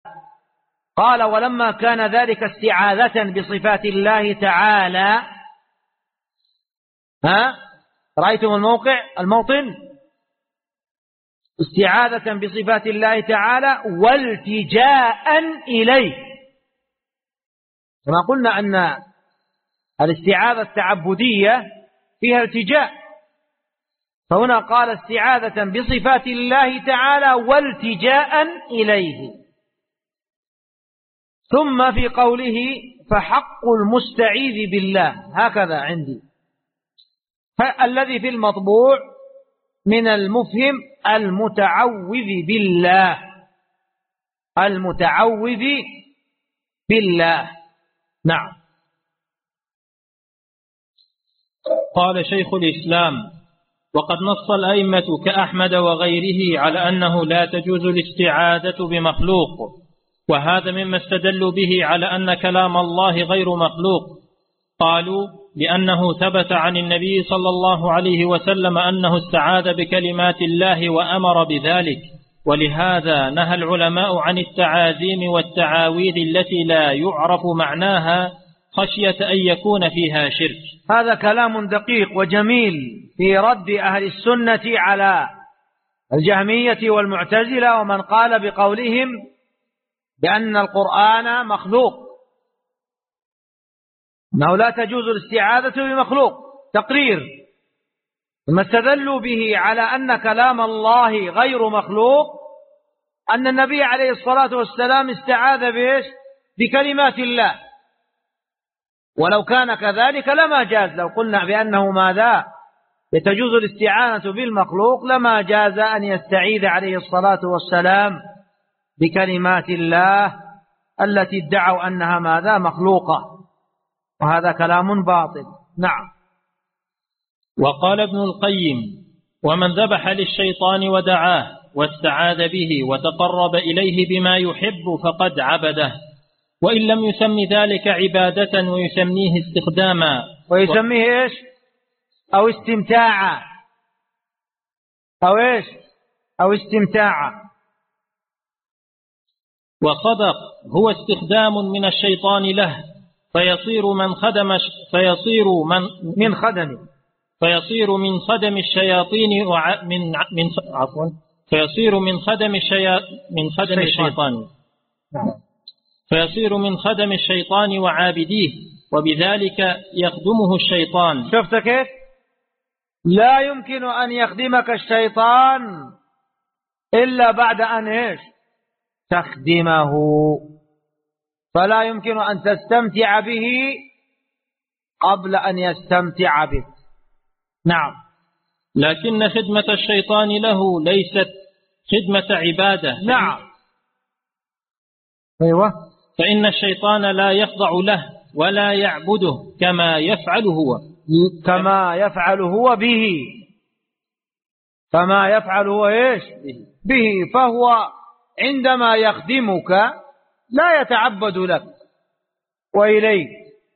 قال ولما كان ذلك استعاذة بصفات الله تعالى. رأيتم الموطن؟ استعاذة بصفات الله تعالى والتجاء إليه. كما قلنا أن الاستعاذة التعبدية فيها التجاء، فهنا قال استعاذة بصفات الله تعالى والتجاء إليه. ثم في قوله فحق المستعيذ بالله، هكذا عندي، فالذي في المطبوع من المفهم المتعوذ بالله، المتعوذ بالله. نعم. قال شيخ الإسلام: وقد نص الأئمة كأحمد وغيره على أنه لا تجوز الاستعاذة بمخلوق، وهذا مما استدلوا به على أن كلام الله غير مخلوق. قالوا لأنه ثبت عن النبي صلى الله عليه وسلم أنه استعاذ بكلمات الله وأمر بذلك، ولهذا نهى العلماء عن التعازيم والتعاويذ التي لا يعرف معناها خشية أن يكون فيها شرك. هذا كلام دقيق وجميل في رد أهل السنة على الجهمية والمعتزلة ومن قال بقولهم بأن القرآن مخلوق، أنه لا تجوز الاستعاذة بمخلوق، تقرير. ثم استدلوا به على أن كلام الله غير مخلوق، أن النبي عليه الصلاة والسلام استعاذ بكلمات الله، ولو كان كذلك لما جاز. لو قلنا بأنه ماذا يتجوز الاستعانة بالمخلوق لما جاز أن يستعيذ عليه الصلاة والسلام بكلمات الله التي ادعوا أنها ماذا مخلوقة، وهذا كلام باطل. نعم. وقال ابن القيم: ومن ذبح للشيطان ودعاه واستعاذ به وتقرب إليه بما يحب فقد عبده، وإن لم يسمي ذلك عبادة ويسميه استخداما، ويسميه إيش؟ أو استمتاعا، أو إيش؟ أو استمتاعا. وصدق، هو استخدام من الشيطان له، فيصير من خدم الشياطين فيصير من خدم الشيطان وعابديه، وبذلك يخدمه الشيطان. شفت كيف؟ لا يمكن أن يخدمك الشيطان إلا بعد أن إيش؟ تخدمه، فلا يمكن أن تستمتع به قبل أن يستمتع بك. نعم. لكن خدمة الشيطان له ليست خدمة عبادة. نعم. أيوة. فإن الشيطان لا يخضع له ولا يعبده كما يفعل هو به، كما يفعل هو إيش؟ به. فهو عندما يخدمك لا يتعبد لك وإليك،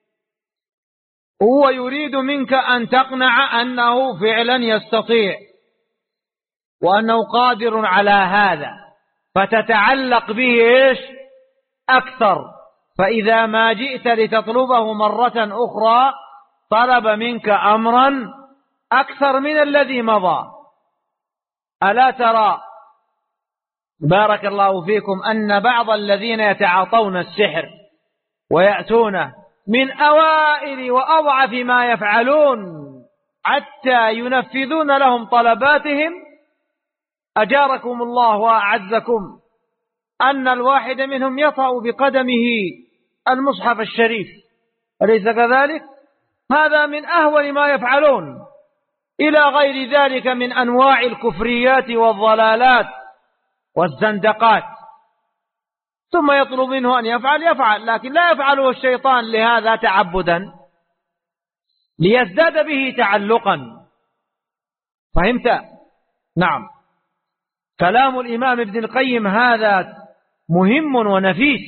هو يريد منك أن تقنع أنه فعلا يستطيع وأنه قادر على هذا، فتتعلق به إيش؟ أكثر. فإذا ما جئت لتطلبه مرة أخرى طلب منك أمرا أكثر من الذي مضى. ألا ترى بارك الله فيكم أن بعض الذين يتعاطون السحر ويأتون من أوائل وأضعف ما يفعلون حتى ينفذون لهم طلباتهم، أجاركم الله وأعزكم، أن الواحد منهم يطأ بقدمه المصحف الشريف، أليس كذلك؟ هذا من أهون ما يفعلون، إلى غير ذلك من أنواع الكفريات والضلالات والزندقات. ثم يطلب منه أن يفعل، لكن لا يفعله الشيطان لهذا تعبدا، ليزداد به تعلقا. فهمت؟ نعم. كلام الإمام ابن القيم هذا مهم ونفيس.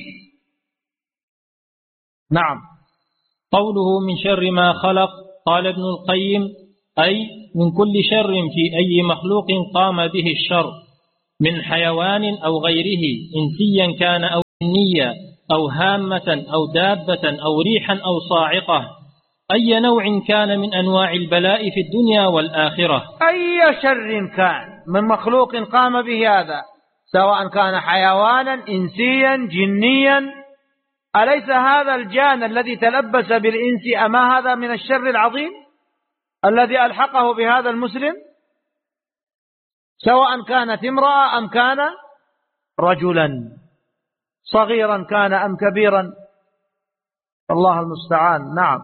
نعم. قوله من شر ما خلق، قال ابن القيم: أي من كل شر في أي مخلوق قام به الشر، من حيوان أو غيره، إنسيا كان أو جنية أو هامة أو دابة أو ريحا أو صاعقة، أي نوع كان من أنواع البلاء في الدنيا والآخرة، أي شر كان من مخلوق قام به هذا، سواء كان حيوانا إنسيا جنيا، أليس هذا الجان الذي تلبس بالإنس أما هذا من الشر العظيم الذي ألحقه بهذا المسلم، سواء كانت امرأة أم كان رجلا، صغيرا كان أم كبيرا، الله المستعان. نعم.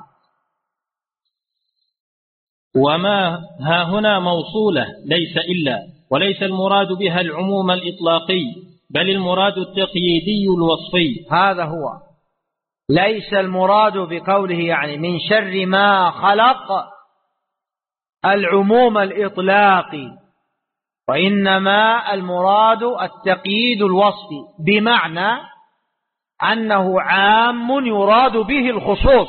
وما ها هنا موصولة ليس إلا، وليس المراد بها العموم الإطلاقي، بل المراد التقييدي الوصفي. هذا هو، ليس المراد بقوله يعني من شر ما خلق العموم الإطلاقي، وإنما المراد التقييد الوصفي، بمعنى أنه عام يراد به الخصوص،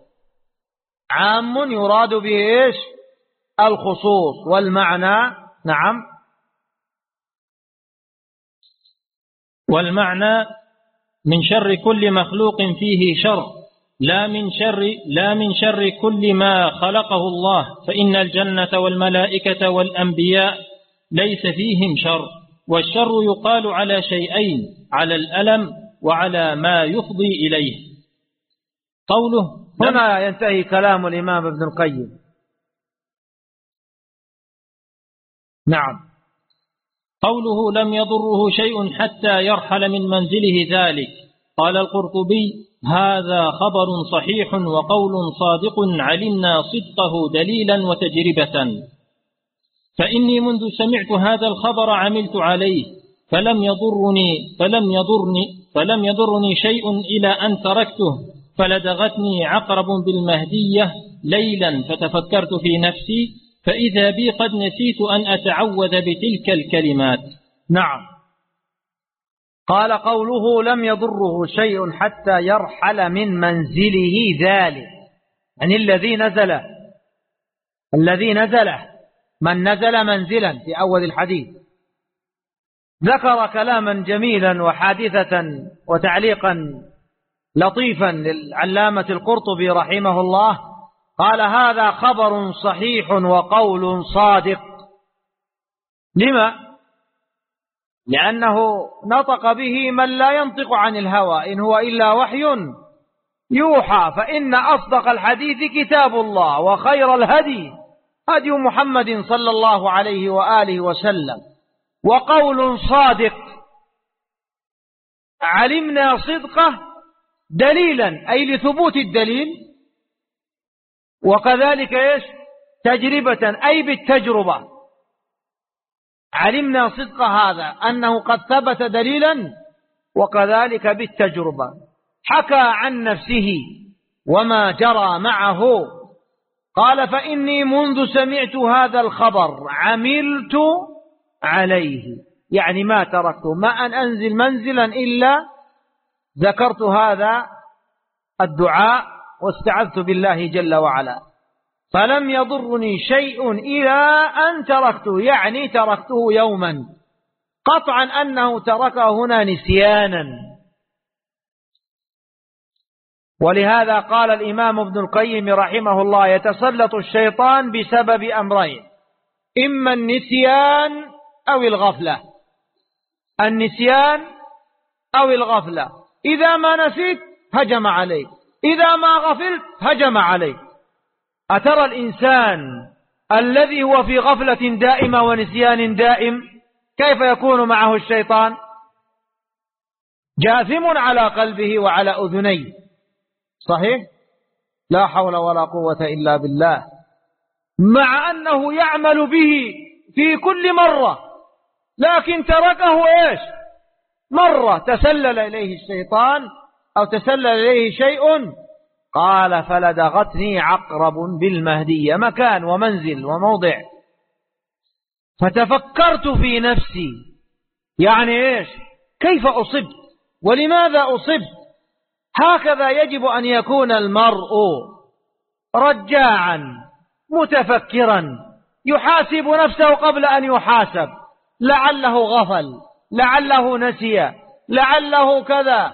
عام يراد به إيش؟ الخصوص. والمعنى نعم، والمعنى من شر كل مخلوق فيه شر، لا من شر كل ما خلقه الله، فإن الجنة والملائكة والأنبياء ليس فيهم شر. والشر يقال على شيئين، على الألم وعلى ما يفضي إليه. قوله هنا ينتهي كلام الإمام ابن القيم. نعم. قوله لم يضره شيء حتى يرحل من منزله ذلك. قال القرطبي: هذا خبر صحيح وقول صادق علمنا صدقه دليلا وتجربة، فإني منذ سمعت هذا الخبر عملت عليه، فلم يضرني شيء إلى أن تركته، فلدغتني عقرب بالمهدية ليلا فتفكرت في نفسي، فإذا بي قد نسيت أن أتعوذ بتلك الكلمات. نعم. قال قوله لم يضره شيء حتى يرحل من منزله ذلك، يعني الذي نزله من نزل منزلا في أول الحديث. ذكر كلاما جميلا وحادثة وتعليقا لطيفا للعلامة القرطبي رحمه الله. قال: هذا خبر صحيح وقول صادق. لما؟ لأنه نطق به من لا ينطق عن الهوى، إن هو إلا وحي يوحى. فإن أصدق الحديث كتاب الله، وخير الهدي هدي محمد صلى الله عليه وآله وسلم. وقول صادق علمنا صدقه دليلا، أي لثبوت الدليل، وكذلك إيش؟ تجربة، أي بالتجربة. علمنا صدق هذا أنه قد ثبت دليلا، وكذلك بالتجربة. حكى عن نفسه وما جرى معه. قال: فإني منذ سمعت هذا الخبر عملت عليه، يعني ما تركته، ما أن أنزل منزلا إلا ذكرت هذا الدعاء واستعذت بالله جل وعلا، فلم يضرني شيء إلى أن تركته، يعني تركته يوما، قطعا أنه تركه هنا نسيانا. ولهذا قال الإمام ابن القيم رحمه الله: يتسلط الشيطان بسبب أمرين، إما النسيان أو الغفلة. النسيان أو الغفلة، إذا ما نسيت هجم عليك، إذا ما غفلت هجم عليك. أترى الإنسان الذي هو في غفلة دائمة ونسيان دائم كيف يكون معه الشيطان؟ جاثم على قلبه وعلى أذنيه. صحيح؟ لا حول ولا قوة إلا بالله. مع أنه يعمل به في كل مرة، لكن تركه إيش؟ مرة تسلل إليه الشيطان أو تسلل إليه شيء. قال: فلدغتني عقرب بالمهدية، مكان ومنزل وموضع. فتفكرت في نفسي، يعني إيش؟ كيف أصبت ولماذا أصبت؟ هكذا يجب أن يكون المرء، رجاعا متفكرا، يحاسب نفسه قبل أن يحاسب. لعله غفل، لعله نسي، لعله كذا.